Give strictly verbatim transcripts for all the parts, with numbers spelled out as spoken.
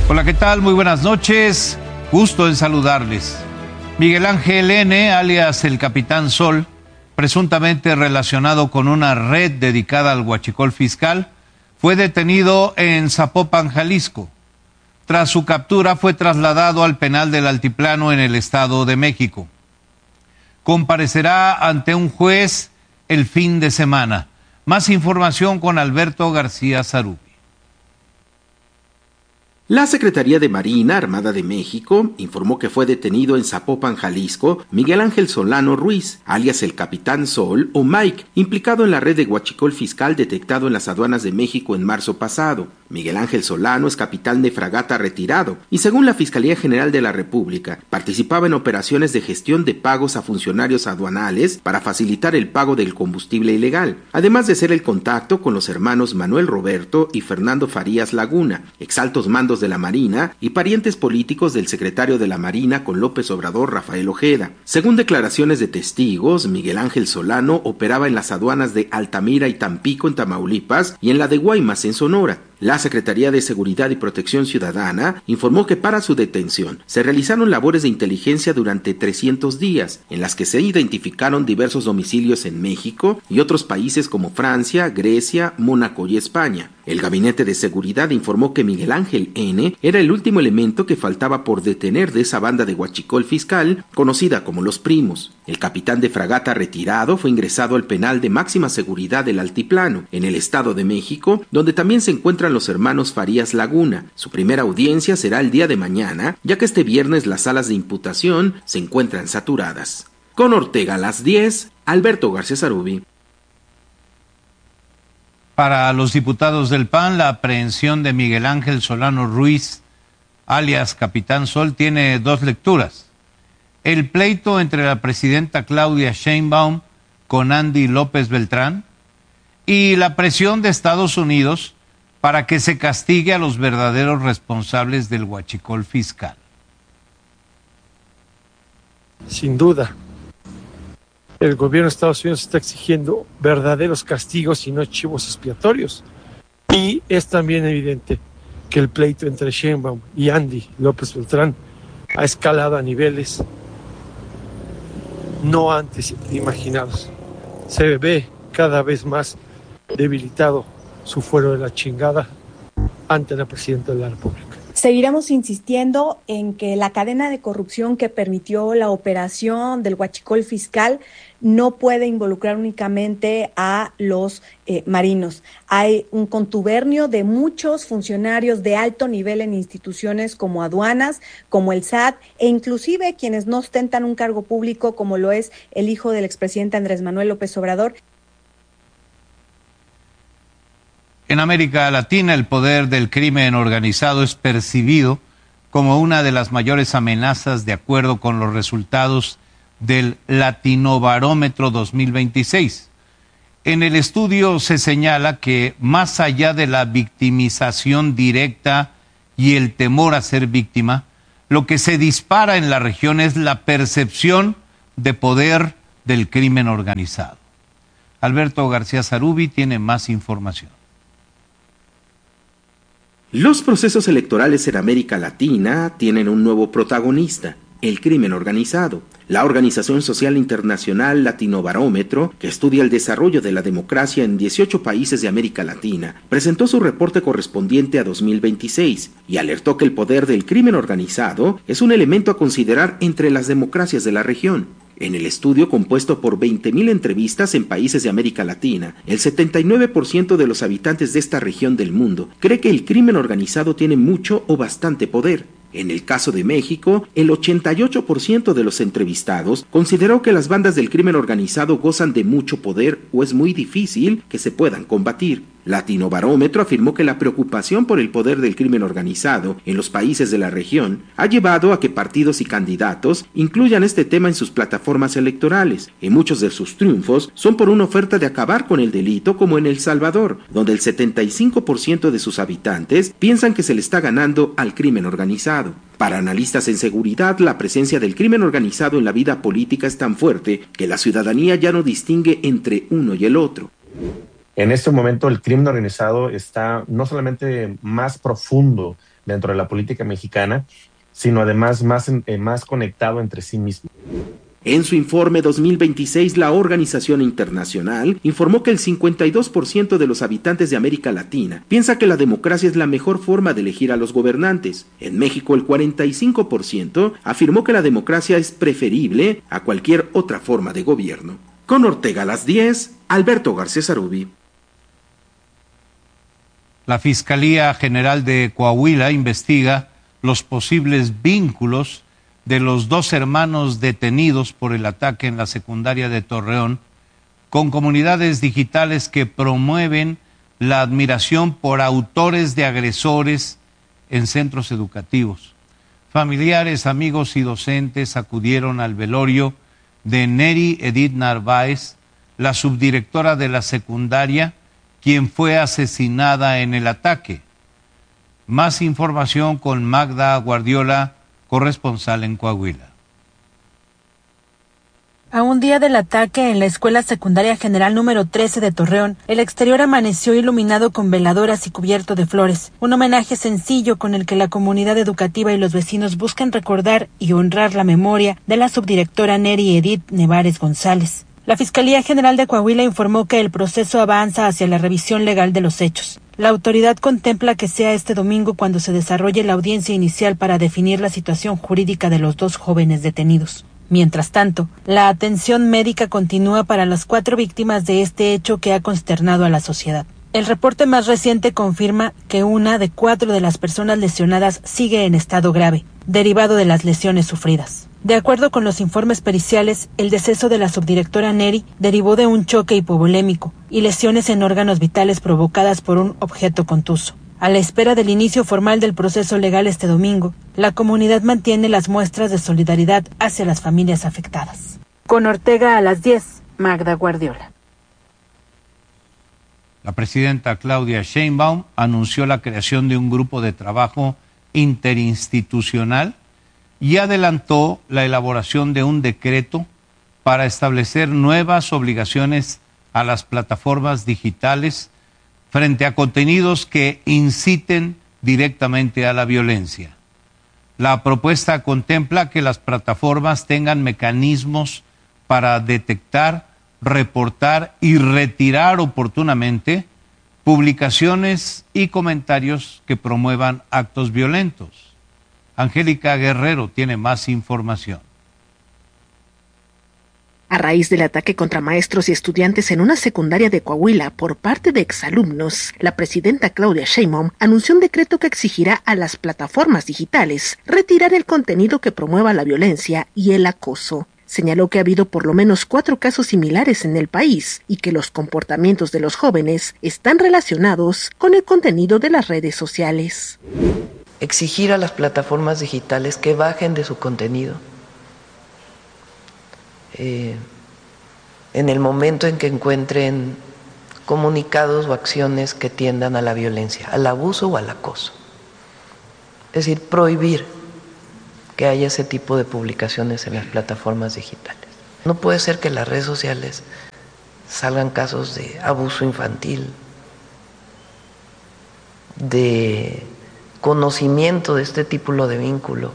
Hola, ¿qué tal? Muy buenas noches. Gusto en saludarles. Miguel Ángel N., alias el Capitán Sol, presuntamente relacionado con una red dedicada al huachicol fiscal, fue detenido en Zapopan, Jalisco. Tras su captura fue trasladado al penal del Altiplano en el Estado de México. Comparecerá ante un juez el fin de semana. Más información con Alberto García Zarubi. La Secretaría de Marina Armada de México informó que fue detenido en Zapopan, Jalisco, Miguel Ángel Solano Ruiz, alias el Capitán Sol o Mike, implicado en la red de huachicol fiscal detectado en las aduanas de México en marzo pasado. Miguel Ángel Solano es capitán de fragata retirado y, según la Fiscalía General de la República, participaba en operaciones de gestión de pagos a funcionarios aduanales para facilitar el pago del combustible ilegal, además de ser el contacto con los hermanos Manuel Roberto y Fernando Farías Laguna, exaltos mandos de la Marina y parientes políticos del secretario de la Marina con López Obrador, Rafael Ojeda. Según declaraciones de testigos, Miguel Ángel Solano operaba en las aduanas de Altamira y Tampico en Tamaulipas y en la de Guaymas en Sonora. La Secretaría de Seguridad y Protección Ciudadana informó que para su detención se realizaron labores de inteligencia durante trescientos días, en las que se identificaron diversos domicilios en México y otros países como Francia, Grecia, Mónaco y España. El Gabinete de Seguridad informó que Miguel Ángel N. era el último elemento que faltaba por detener de esa banda de huachicol fiscal, conocida como Los Primos. El capitán de fragata retirado fue ingresado al penal de máxima seguridad del Altiplano, en el Estado de México, donde también se encuentran los hermanos Farías Laguna. Su primera audiencia será el día de mañana, ya que este viernes las salas de imputación se encuentran saturadas. Con Ortega a las diez, Alberto García Zarubi. Para los diputados del P A N, la aprehensión de Miguel Ángel Solano Ruiz, alias Capitán Sol, tiene dos lecturas. El pleito entre la presidenta Claudia Sheinbaum con Andy López Beltrán y la presión de Estados Unidos para que se castigue a los verdaderos responsables del huachicol fiscal. Sin duda, el gobierno de Estados Unidos está exigiendo verdaderos castigos y no chivos expiatorios. Y es también evidente que el pleito entre Sheinbaum y Andy López Beltrán ha escalado a niveles no antes imaginados. Se ve cada vez más debilitado su fuero de la chingada ante la presidenta de la República. Seguiremos insistiendo en que la cadena de corrupción que permitió la operación del huachicol fiscal no puede involucrar únicamente a los eh, marinos. Hay un contubernio de muchos funcionarios de alto nivel en instituciones como aduanas, como el S A T, e inclusive quienes no ostentan un cargo público, como lo es el hijo del expresidente Andrés Manuel López Obrador. En América Latina, el poder del crimen organizado es percibido como una de las mayores amenazas de acuerdo con los resultados del Latinobarómetro dos mil veintiséis. En el estudio se señala que más allá de la victimización directa y el temor a ser víctima, lo que se dispara en la región es la percepción de poder del crimen organizado. Alberto García Zarubi tiene más información. Los procesos electorales en América Latina tienen un nuevo protagonista, el crimen organizado. La Organización Social Internacional Latinobarómetro, que estudia el desarrollo de la democracia en dieciocho países de América Latina, presentó su reporte correspondiente a dos mil veintiséis y alertó que el poder del crimen organizado es un elemento a considerar entre las democracias de la región. En el estudio, compuesto por veinte mil entrevistas en países de América Latina, el setenta y nueve por ciento de los habitantes de esta región del mundo cree que el crimen organizado tiene mucho o bastante poder. En el caso de México, el ochenta y ocho por ciento de los entrevistados consideró que las bandas del crimen organizado gozan de mucho poder o es muy difícil que se puedan combatir. Latinobarómetro afirmó que la preocupación por el poder del crimen organizado en los países de la región ha llevado a que partidos y candidatos incluyan este tema en sus plataformas electorales, y muchos de sus triunfos son por una oferta de acabar con el delito, como en El Salvador, donde el setenta y cinco por ciento de sus habitantes piensan que se le está ganando al crimen organizado. Para analistas en seguridad, la presencia del crimen organizado en la vida política es tan fuerte que la ciudadanía ya no distingue entre uno y el otro. En este momento el crimen organizado está no solamente más profundo dentro de la política mexicana, sino además más, eh, más conectado entre sí mismo. En su informe dos mil veintiséis, la organización internacional informó que el cincuenta y dos por ciento de los habitantes de América Latina piensa que la democracia es la mejor forma de elegir a los gobernantes. En México, el cuarenta y cinco por ciento afirmó que la democracia es preferible a cualquier otra forma de gobierno. Con Ortega a las diez, Alberto Garcés Arubi. La Fiscalía General de Coahuila investiga los posibles vínculos de los dos hermanos detenidos por el ataque en la secundaria de Torreón con comunidades digitales que promueven la admiración por autores de agresores en centros educativos. Familiares, amigos y docentes acudieron al velorio de Neri Edith Narváez, la subdirectora de la secundaria, quien fue asesinada en el ataque. Más información con Magda Guardiola, corresponsal en Coahuila. A un día del ataque en la Escuela Secundaria General número trece de Torreón, el exterior amaneció iluminado con veladoras y cubierto de flores, un homenaje sencillo con el que la comunidad educativa y los vecinos buscan recordar y honrar la memoria de la subdirectora Neri Edith Nevares González. La Fiscalía General de Coahuila informó que el proceso avanza hacia la revisión legal de los hechos. La autoridad contempla que sea este domingo cuando se desarrolle la audiencia inicial para definir la situación jurídica de los dos jóvenes detenidos. Mientras tanto, la atención médica continúa para las cuatro víctimas de este hecho que ha consternado a la sociedad. El reporte más reciente confirma que una de cuatro de las personas lesionadas sigue en estado grave, derivado de las lesiones sufridas. De acuerdo con los informes periciales, el deceso de la subdirectora Neri derivó de un choque hipovolémico y lesiones en órganos vitales provocadas por un objeto contuso. A la espera del inicio formal del proceso legal este domingo, la comunidad mantiene las muestras de solidaridad hacia las familias afectadas. Con Ortega a las diez, Magda Guardiola. La presidenta Claudia Sheinbaum anunció la creación de un grupo de trabajo interinstitucional y adelantó la elaboración de un decreto para establecer nuevas obligaciones a las plataformas digitales frente a contenidos que inciten directamente a la violencia. La propuesta contempla que las plataformas tengan mecanismos para detectar, reportar y retirar oportunamente publicaciones y comentarios que promuevan actos violentos. Angélica Guerrero tiene más información. A raíz del ataque contra maestros y estudiantes en una secundaria de Coahuila por parte de exalumnos, la presidenta Claudia Sheinbaum anunció un decreto que exigirá a las plataformas digitales retirar el contenido que promueva la violencia y el acoso. Señaló que ha habido por lo menos cuatro casos similares en el país y que los comportamientos de los jóvenes están relacionados con el contenido de las redes sociales. Exigir a las plataformas digitales que bajen de su contenido eh, en el momento en que encuentren comunicados o acciones que tiendan a la violencia, al abuso o al acoso. Es decir, prohibir que haya ese tipo de publicaciones en las plataformas digitales. No puede ser que en las redes sociales salgan casos de abuso infantil, de conocimiento de este tipo de vínculo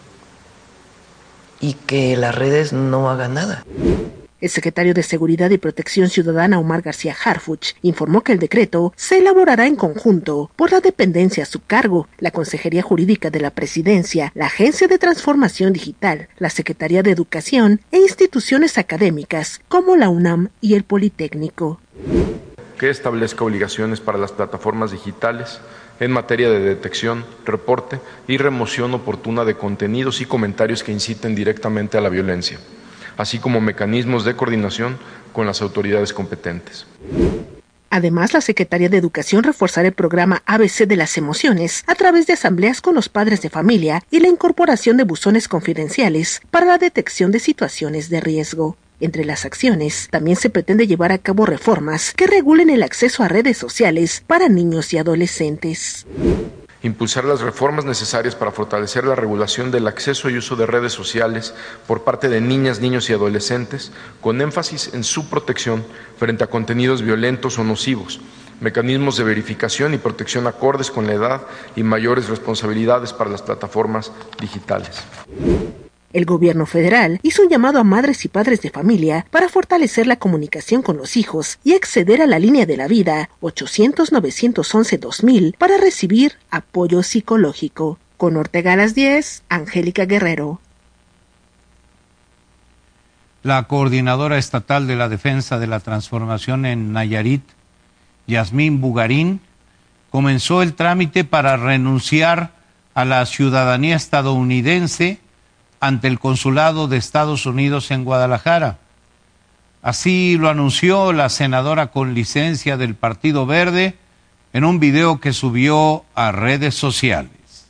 y que las redes no hagan nada. El secretario de Seguridad y Protección Ciudadana, Omar García Harfuch, informó que el decreto se elaborará en conjunto por la dependencia a su cargo, la Consejería Jurídica de la Presidencia, la Agencia de Transformación Digital, la Secretaría de Educación e instituciones académicas como la UNAM y el Politécnico. Que establezca obligaciones para las plataformas digitales en materia de detección, reporte y remoción oportuna de contenidos y comentarios que inciten directamente a la violencia, así como mecanismos de coordinación con las autoridades competentes. Además, la Secretaría de Educación reforzará el programa A B C de las emociones a través de asambleas con los padres de familia y la incorporación de buzones confidenciales para la detección de situaciones de riesgo. Entre las acciones, también se pretende llevar a cabo reformas que regulen el acceso a redes sociales para niños y adolescentes. impulsar las reformas necesarias para fortalecer la regulación del acceso y uso de redes sociales por parte de niñas, niños y adolescentes, con énfasis en su protección frente a contenidos violentos o nocivos, mecanismos de verificación y protección acordes con la edad y mayores responsabilidades para las plataformas digitales. El gobierno federal hizo un llamado a madres y padres de familia para fortalecer la comunicación con los hijos y acceder a la línea de la vida ochocientos, novecientos once, dos mil para recibir apoyo psicológico. Con Ortega a las diez, Angélica Guerrero. La coordinadora estatal de la Defensa de la Transformación en Nayarit, Yasmín Bugarín, comenzó el trámite para renunciar a la ciudadanía estadounidense ante el Consulado de Estados Unidos en Guadalajara. Así lo anunció la senadora con licencia del Partido Verde en un video que subió a redes sociales.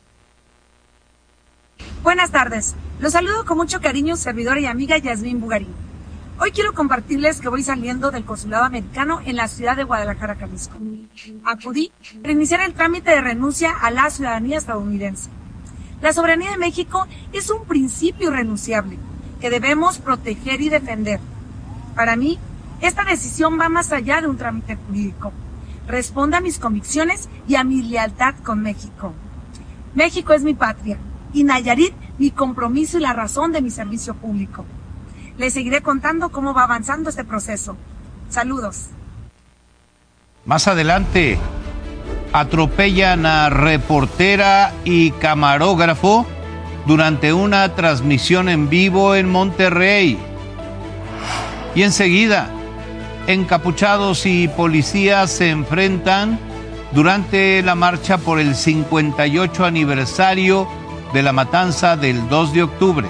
Buenas tardes, los saludo con mucho cariño, servidora y amiga Yasmín Bugarín. Hoy quiero compartirles que voy saliendo del Consulado Americano en la ciudad de Guadalajara, Jalisco. Acudí para iniciar el trámite de renuncia a la ciudadanía estadounidense. La soberanía de México es un principio irrenunciable que debemos proteger y defender. Para mí, esta decisión va más allá de un trámite jurídico. Responde a mis convicciones y a mi lealtad con México. México es mi patria y Nayarit mi compromiso y la razón de mi servicio público. Les seguiré contando cómo va avanzando este proceso. Saludos. Más adelante, atropellan a reportera y camarógrafo durante una transmisión en vivo en Monterrey. Y enseguida, encapuchados y policías se enfrentan durante la marcha por el cincuenta y ocho aniversario de la matanza del dos de octubre.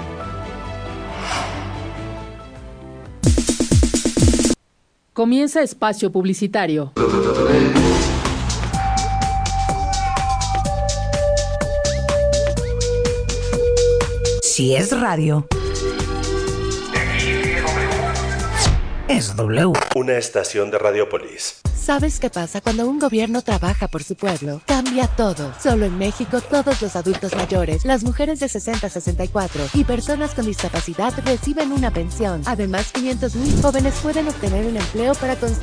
Comienza espacio publicitario. Si es radio, es W. Una estación de Radiopolis. ¿Sabes qué pasa cuando un gobierno trabaja por su pueblo? Cambia todo. Solo en México, todos los adultos mayores, las mujeres de sesenta a sesenta y cuatro y personas con discapacidad reciben una pensión. Además, quinientos mil jóvenes pueden obtener un empleo para construir